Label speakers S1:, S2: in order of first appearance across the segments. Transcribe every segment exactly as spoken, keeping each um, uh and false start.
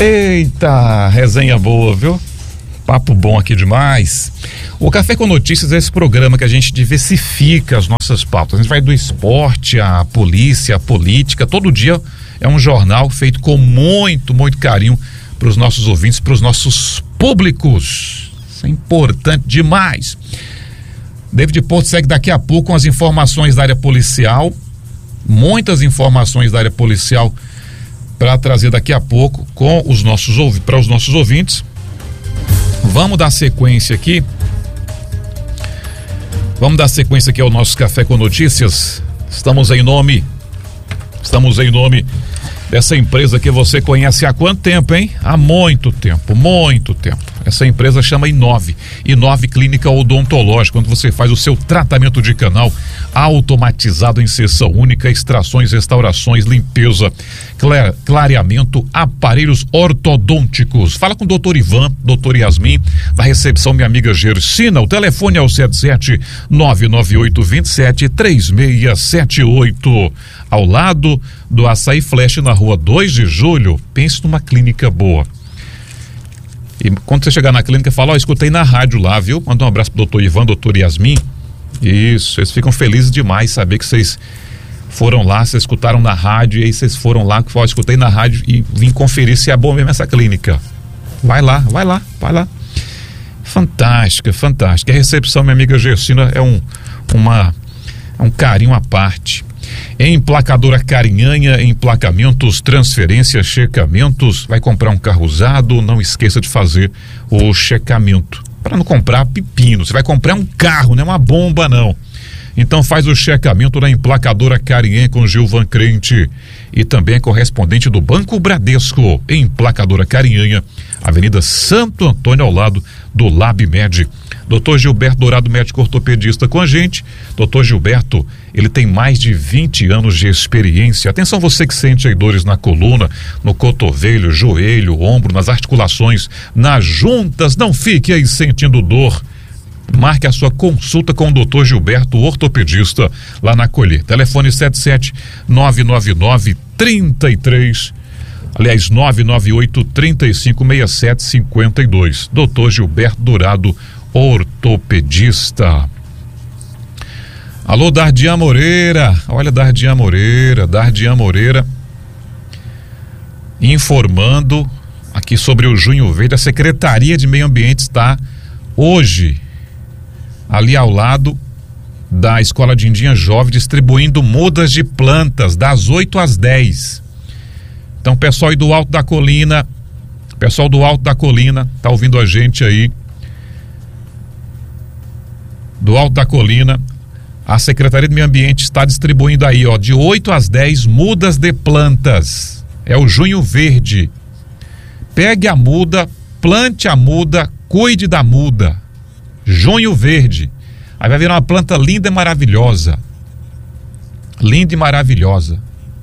S1: Eita, resenha boa, viu? Papo bom aqui demais. O Café com Notícias é esse programa que a gente diversifica as nossas pautas. A gente vai do esporte, à polícia, à política. Todo dia é um jornal feito com muito, muito carinho para os nossos ouvintes, para os nossos públicos. Isso é importante demais. David Porto segue daqui a pouco com as informações da área policial. Muitas informações da área policial para trazer daqui a pouco com os nossos para os nossos ouvintes. Vamos dar sequência aqui. Vamos dar sequência aqui ao nosso Café com Notícias. Estamos em nome, estamos em nome dessa empresa que você conhece há quanto tempo, hein? Há muito tempo, muito tempo. Essa empresa chama Inove, Inove Clínica Odontológica, onde você faz o seu tratamento de canal automatizado em sessão única, extrações, restaurações, limpeza, clar, clareamento, aparelhos ortodônticos. Fala com o doutor Ivan, doutor Yasmin, da recepção, minha amiga Gersina. O telefone é o sete sete nove nove oito dois sete três seis sete oito. Ao lado do Açaí Flash, na rua dois de julho. Pense numa clínica boa. E quando você chegar na clínica, fala, ó, oh, escutei na rádio lá, viu? Manda um abraço pro doutor Ivan, doutor Yasmin. Isso, eles ficam felizes demais saber que vocês foram lá, vocês escutaram na rádio, e aí vocês foram lá, que ó, escutei na rádio e vim conferir se é bom mesmo essa clínica. Vai lá, vai lá, vai lá. Fantástica, fantástica. A recepção, minha amiga Gersina, é um, uma, é um carinho à parte. Emplacadora Carinhanha, emplacamentos, transferências, checamentos. Vai comprar um carro usado, não esqueça de fazer o checamento, para não comprar pepino. Você vai comprar um carro, não é uma bomba não. Então faz o checamento na Emplacadora Carinhanha com Gilvan Crente, e também é correspondente do Banco Bradesco. Emplacadora Carinhanha, Avenida Santo Antônio, ao lado do LabMed. doutor Gilberto Dourado, médico ortopedista, com a gente. doutor Gilberto, ele tem mais de vinte anos de experiência. Atenção, você que sente aí dores na coluna, no cotovelo, joelho, ombro, nas articulações, nas juntas, não fique aí sentindo dor. Marque a sua consulta com o doutor Gilberto, ortopedista, lá na Colher. Telefone sete sete nove nove nove três três, aliás, nove nove oito, três cinco seis sete cinco dois. doutor Gilberto Dourado, ortopedista. Alô, Dardian Moreira. Olha, Dardian Moreira, Dardian Moreira informando aqui sobre o Junho Verde. A Secretaria de Meio Ambiente está hoje ali ao lado da Escola de Indinha Jovem, distribuindo mudas de plantas das oito às dez. Então, pessoal aí do Alto da Colina, pessoal do Alto da Colina, tá ouvindo a gente aí, do Alto da Colina, a Secretaria de Meio Ambiente está distribuindo aí, ó, de oito às dez, mudas de plantas. É o Junho Verde. Pegue a muda, plante a muda, cuide da muda. Junho Verde. Aí vai virar uma planta linda e maravilhosa. Linda e maravilhosa.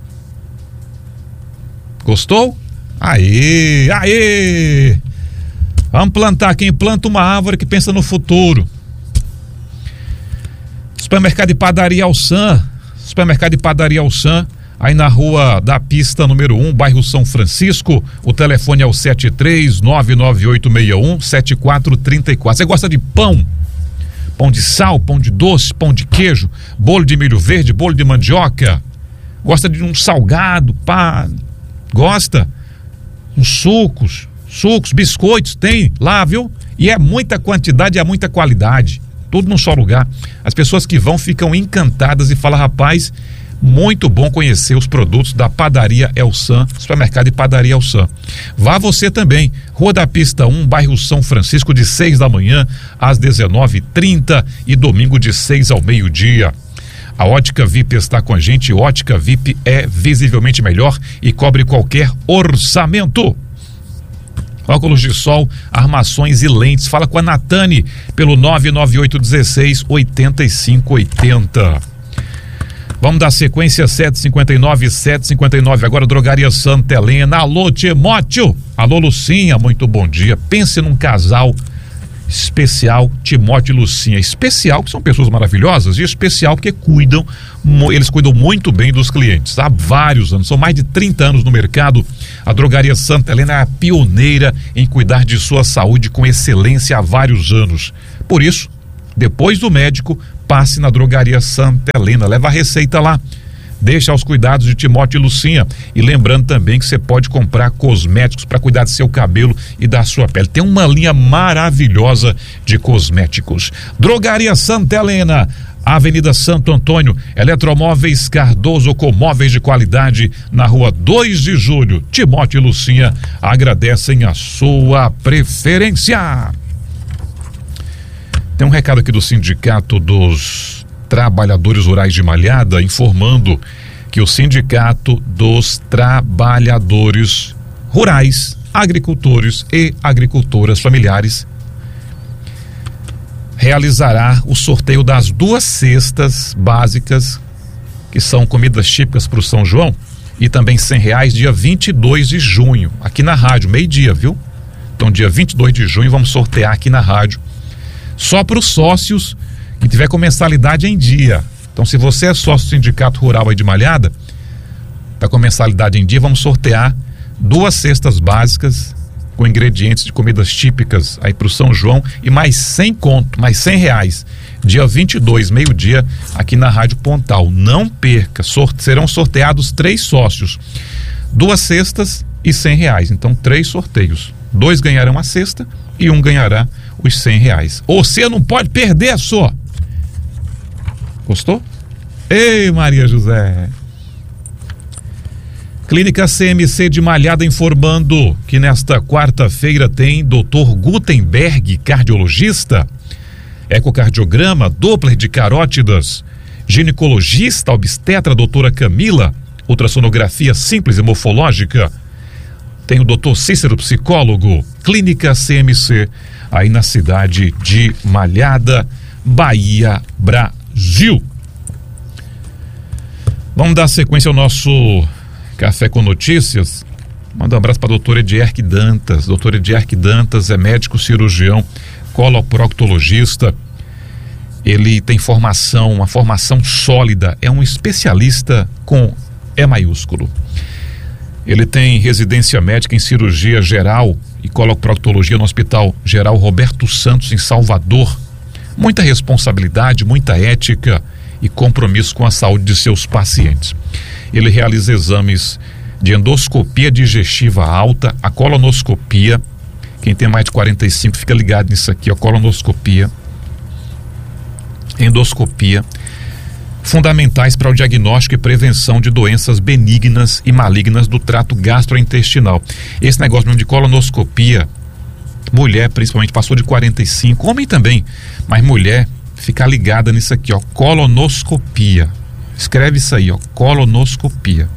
S1: Gostou? Aê, aê! Vamos plantar. Quem planta uma árvore que pensa no futuro. Supermercado e Padaria Alsan. Supermercado e Padaria Alsan, aí na rua da pista número um, bairro São Francisco. O telefone é o sete três nove nove oito seis um sete quatro três quatro. Você gosta de pão? Pão de sal, pão de doce, pão de queijo, bolo de milho verde, bolo de mandioca? Gosta de um salgado, pá? Gosta? Uns sucos, sucos, biscoitos, tem lá, viu? E é muita quantidade e é muita qualidade. Tudo num só lugar. As pessoas que vão ficam encantadas e falam, rapaz, muito bom conhecer os produtos da Padaria Elsan, Supermercado e Padaria Elsan. Vá você também, Rua da Pista um, bairro São Francisco, de seis da manhã às dezenove e trinta e domingo de seis ao meio-dia. A Ótica V I P está com a gente. Ótica V I P é visivelmente melhor e cobre qualquer orçamento. Óculos de sol, armações e lentes. Fala com a Natane pelo nove nove oito um seis oito cinco oito zero. Vamos dar sequência, sete cinquenta e nove, sete cinquenta e nove. Agora, Drogaria Santa Helena. Alô, Timóteo. Alô, Lucinha, muito bom dia. Pense num casal especial Timóteo e Lucinha. Especial que são pessoas maravilhosas e especial porque cuidam, eles cuidam muito bem dos clientes. Há vários anos, são mais de trinta anos no mercado. A Drogaria Santa Helena é a pioneira em cuidar de sua saúde com excelência há vários anos. Por isso, depois do médico, passe na Drogaria Santa Helena, leva a receita lá. Deixa aos cuidados de Timóteo e Lucinha. E lembrando também que você pode comprar cosméticos para cuidar do seu cabelo e da sua pele. Tem uma linha maravilhosa de cosméticos. Drogaria Santa Helena, Avenida Santo Antônio, Eletromóveis Cardoso com móveis de qualidade na rua dois de julho. Timóteo e Lucinha agradecem a sua preferência. Tem um recado aqui do Sindicato dos Trabalhadores Rurais de Malhada, informando que o Sindicato dos Trabalhadores Rurais, Agricultores e Agricultoras Familiares realizará o sorteio das duas cestas básicas, que são comidas típicas para o São João, e também cem reais, dia vinte e dois de junho, aqui na rádio, meio-dia, viu? Então, dia vinte e dois de junho, vamos sortear aqui na rádio, só para os sócios que tiver com mensalidade em dia. Então, se você é sócio do Sindicato Rural aí de Malhada, tá com mensalidade em dia, vamos sortear duas cestas básicas com ingredientes de comidas típicas aí pro São João e mais cem conto, mais cem reais, dia vinte e dois, meio-dia, aqui na Rádio Pontal. Não perca, sorte, serão sorteados três sócios, duas cestas e cem reais. Então, três sorteios. Dois ganharão a cesta e um ganhará os cem reais. Você não pode perder só. Gostou? Ei, Maria José. Clínica C M C de Malhada informando que nesta quarta-feira tem doutor Gutenberg, cardiologista, ecocardiograma, Doppler de carótidas, ginecologista, obstetra, doutora Camila, ultrassonografia simples e morfológica. Tem o doutor Cícero, psicólogo. Clínica C M C, aí na cidade de Malhada, Bahia, Brasil. Vamos dar sequência ao nosso Café com Notícias. Manda um abraço para a doutora Edierque Dantas. Doutora Edierque Dantas é médico cirurgião, coloproctologista. Ele tem formação, uma formação sólida, é um especialista com E maiúsculo. Ele tem residência médica em cirurgia geral e coloproctologia no Hospital Geral Roberto Santos, em Salvador. Muita responsabilidade, muita ética e compromisso com a saúde de seus pacientes. Ele realiza exames de endoscopia digestiva alta, a colonoscopia. Quem tem mais de quarenta e cinco fica ligado nisso aqui, a colonoscopia, endoscopia, fundamentais para o diagnóstico e prevenção de doenças benignas e malignas do trato gastrointestinal. Esse negócio mesmo de colonoscopia, mulher principalmente passou de quarenta e cinco, homem também, mas mulher ficar ligada nisso aqui, ó, colonoscopia. Escreve isso aí, ó, colonoscopia.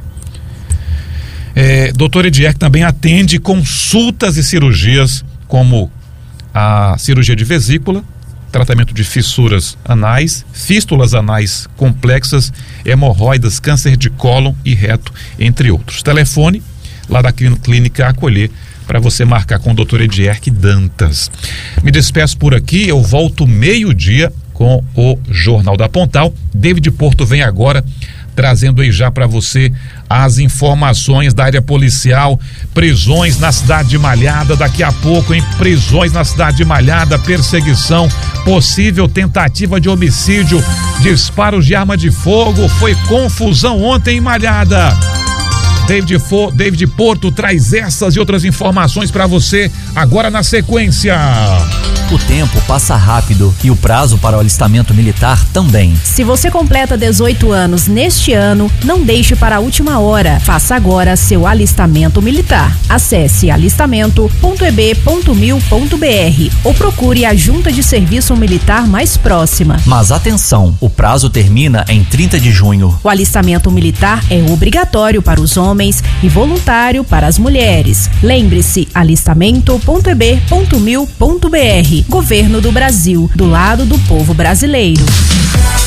S1: É, doutor Edierque também atende consultas e cirurgias como a cirurgia de vesícula, tratamento de fissuras anais, fístulas anais complexas, hemorroidas, câncer de cólon e reto, entre outros. Telefone lá da Clínica Acolher para você marcar com o doutor Edierque Dantas. Me despeço por aqui, eu volto meio-dia com o Jornal da Pontal. David Porto vem agora trazendo aí já para você as informações da área policial, prisões na cidade de Malhada, daqui a pouco, hein? Prisões na cidade de Malhada, perseguição, possível tentativa de homicídio, disparos de arma de fogo, foi confusão ontem em Malhada. David, Fo, David Porto traz essas e outras informações para você agora na sequência.
S2: O tempo passa rápido e o prazo para o alistamento militar também.
S3: Se você completa dezoito anos neste ano, não deixe para a última hora. Faça agora seu alistamento militar. Acesse alistamento ponto e b ponto mil ponto b r ou procure a junta de serviço militar mais próxima.
S2: Mas atenção, o prazo termina em trinta de junho.
S3: O alistamento militar é obrigatório para os homens e voluntário para as mulheres. Lembre-se, alistamento ponto e b ponto mil ponto b r. Governo do Brasil, do lado do povo brasileiro.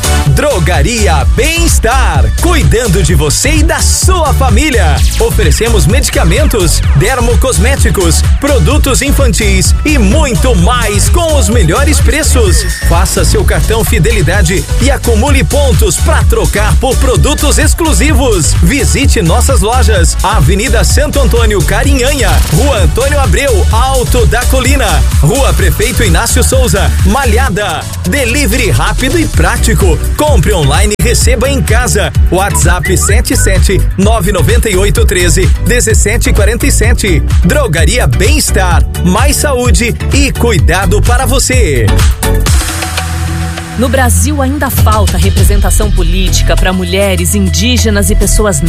S4: Drogaria Bem-Estar, cuidando de você e da sua família. Oferecemos medicamentos, dermocosméticos, produtos infantis e muito mais com os melhores preços. Faça seu cartão Fidelidade e acumule pontos para trocar por produtos exclusivos. Visite nossas lojas: Avenida Santo Antônio, Carinhanha, Rua Antônio Abreu, Alto da Colina, Rua Prefeito Inácio Souza, Malhada. Delivery rápido e prático. Compre online e receba em casa. WhatsApp sete sete nove nove oito um três um sete quatro sete. Drogaria Bem-Estar. Mais saúde e cuidado para você.
S5: No Brasil ainda falta representação política para mulheres, indígenas e pessoas negras.